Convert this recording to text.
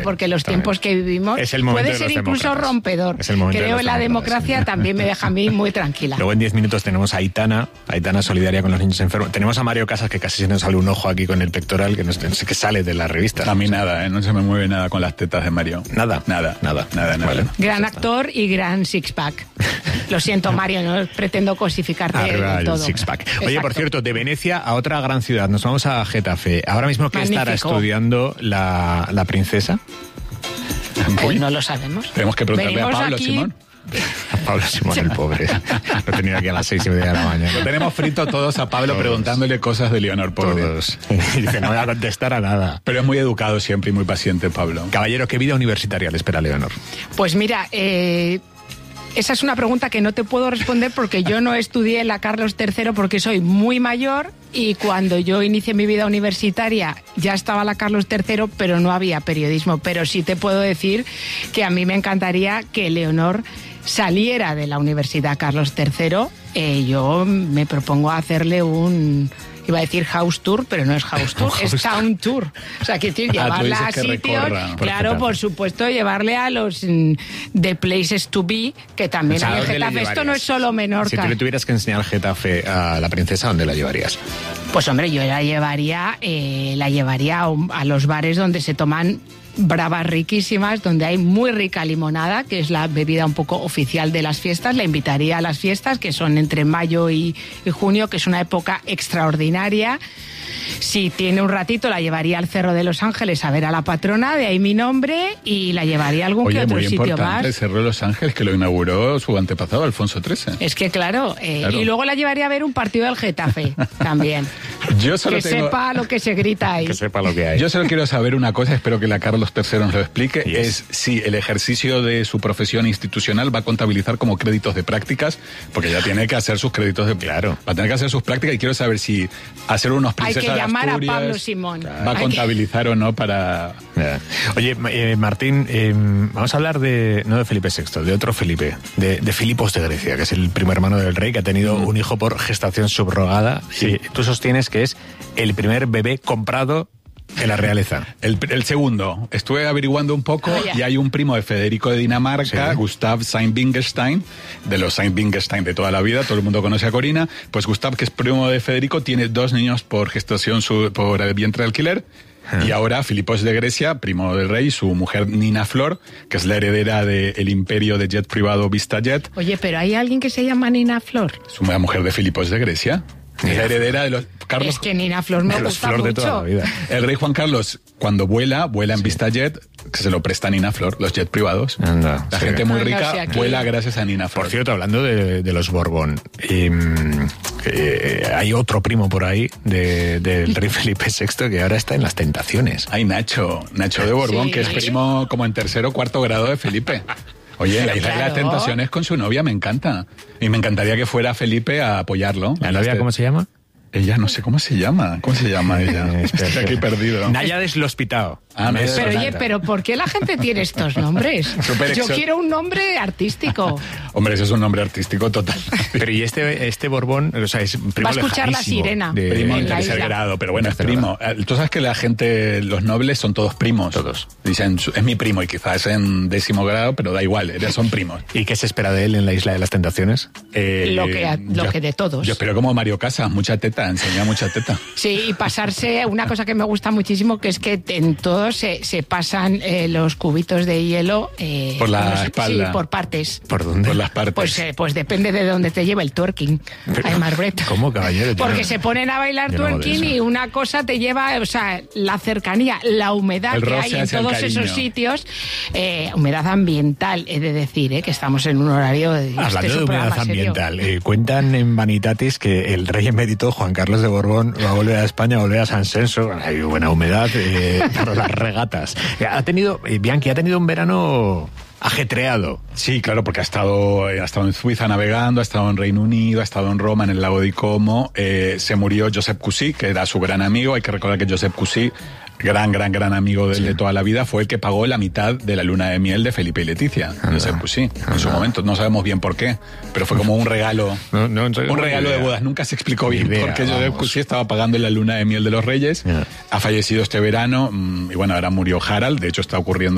porque los tiempos que vivimos puede ser incluso rompedor. Creo en la democracia, también me deja a mí muy tranquila. Luego en 10 minutos tenemos a Aitana solidaria con los niños enfermos. Tenemos a Mario Casas, que casi se nos sale un ojo aquí con el pectoral, que sale de la revista. A mí nada, no se me mueve nada con las tetas de Mario. Nada. Vale. Gran actor y gran six-pack. Lo siento, Mario, no pretendo cosificarte del todo. Six-pack. Oye, por cierto, de Venecia a otra gran ciudad. Nos vamos a Getafe. Ahora mismo, ¿qué estará estudiando la princesa? No lo sabemos. Tenemos que preguntarle a Pablo, Simón. A Pablo Simón, el pobre. Lo he tenido aquí a las 6:30 de la mañana. Lo tenemos frito todos a Pablo, preguntándole cosas de Leonor, pobre. Todos. Y dice, no voy a contestar a nada. Pero es muy educado siempre y muy paciente, Pablo. Caballero, ¿qué vida universitaria le espera a Leonor? Pues mira, esa es una pregunta que no te puedo responder porque yo no estudié en la Carlos III porque soy muy mayor y cuando yo inicié mi vida universitaria ya estaba la Carlos III, pero no había periodismo. Pero sí te puedo decir que a mí me encantaría que Leonor saliera de la Universidad Carlos III. Yo me propongo hacerle iba a decir house tour, pero no es house tour, es town tour. O sea, que llevarla a sitios, claro, por supuesto, llevarle a los the places to be, que también hay en Getafe. Esto no es solo Menorca. Si tú le tuvieras que enseñar Getafe a la princesa, ¿dónde la llevarías? Pues hombre, yo la llevaría a los bares donde se toman bravas riquísimas, donde hay muy rica limonada, que es la bebida un poco oficial de las fiestas. La invitaría a las fiestas, que son entre mayo y junio, que es una época extraordinaria. Si tiene un ratito, la llevaría al Cerro de los Ángeles a ver a la patrona, de ahí mi nombre, y la llevaría a algún que otro sitio más. El Cerro de los Ángeles, que lo inauguró su antepasado, Alfonso XIII. Es que claro. Y luego la llevaría a ver un partido del Getafe, también. Sepa lo que se grita ahí. Que sepa lo que hay. Yo solo quiero saber una cosa, espero que la Carlos III nos lo explique, es si el ejercicio de su profesión institucional va a contabilizar como créditos de prácticas, porque ya tiene que hacer sus créditos de... Claro. Va a tener que hacer sus prácticas y quiero saber si hacer unos princesas de Asturias... Hay que llamar a Pablo Simón. Va a contabilizar o no para... Oye, Martín, vamos a hablar no de Felipe VI, de otro Felipe, de Filipos de Grecia, que es el primo hermano del rey, que ha tenido un hijo por gestación subrogada. Sí. Tú sostienes que es el primer bebé comprado en la realeza. El segundo. Estuve averiguando un poco y hay un primo de Federico de Dinamarca, Gustav Sayn-Wittgenstein, de los Sayn-Wittgenstein de toda la vida, todo el mundo conoce a Corina. Pues Gustav, que es primo de Federico, tiene 2 niños por gestación por el vientre de alquiler. Y ahora Filipos de Grecia, primo del rey, su mujer Nina Flor, que es la heredera del imperio de jet privado VistaJet. Oye, pero ¿hay alguien que se llama Nina Flor? Es una mujer de Filipos de Grecia. Es la heredera de los... Carlos, es que Nina Flor me gusta mucho. De toda la vida. El rey Juan Carlos, cuando vuela en VistaJet, que se lo presta a Nina Flor, los jets privados. Anda, la gente muy rica vuela gracias a Nina Flor. Por cierto, hablando de los Borbón, hay otro primo por ahí del rey Felipe VI que ahora está en las tentaciones. Hay Nacho de Borbón, que es primo como en 3º o 4º grado de Felipe. Oye, la Isla de las Tentaciones con su novia me encanta. Y me encantaría que fuera Felipe a apoyarlo. ¿La novia cómo se llama? Ella, no sé cómo se llama. ¿Cómo se llama ella? Estoy aquí perdido. Náyades Lospitao. Pero oye, ¿pero por qué la gente tiene estos nombres? Yo quiero un nombre artístico. Hombre, ese es un nombre artístico total. Pero y este Borbón, o sea, es primo. Va a escuchar La Sirena. Primo en 3º grado, pero bueno, es primo. Tú sabes que la gente, los nobles son todos primos. Todos. Dicen, es mi primo, y quizás es en 10º grado, pero da igual, son primos. ¿Y qué se espera de él en la Isla de las Tentaciones? Lo que de todos. Yo espero como Mario Casas, mucha teta, enseña mucha teta. Sí, y pasarse, una cosa que me gusta muchísimo, que es que en todos se pasan los cubitos de hielo por la espalda. Sí, por partes. ¿Por dónde? Por las partes. Pues depende de dónde te lleve el twerking. Ay, Brett. ¿Cómo, caballero? Porque se ponen a bailar twerking y una cosa te lleva, o sea, la cercanía, la humedad que hay en todos esos sitios, humedad ambiental, he de decir, que estamos en un horario de... Hablando de humedad ambiental, cuentan en Vanitatis que el rey emérito Juan Carlos de Borbón va a volver a España, a volver a San Censo, hay buena humedad por las regatas. Bianchi ha tenido un verano ajetreado. Sí, claro, porque ha estado en Suiza navegando, ha estado en Reino Unido, ha estado en Roma, en el lago de Como. Se murió Josep Cusí, que era su gran amigo. Hay que recordar que Josep Cusí, gran amigo de toda la vida, fue el que pagó la mitad de la luna de miel de Felipe y Leticia. Josep Cusí, en su momento. No sabemos bien por qué, pero fue como un regalo. Un regalo de bodas. Nunca se explicó bien por qué Josep Cusí estaba pagando la luna de miel de los reyes. Ha fallecido este verano y bueno, ahora murió Harald. De hecho, está ocurriendo